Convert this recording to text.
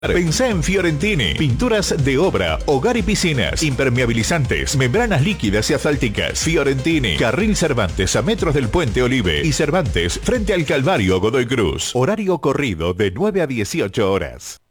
Pensá en Fiorentini. Pinturas de obra, hogar y piscinas, impermeabilizantes, membranas líquidas y asfálticas. Fiorentini. Carril Cervantes a metros del Puente Olive y Cervantes frente al Calvario Godoy Cruz. Horario corrido de 9 a 18 horas.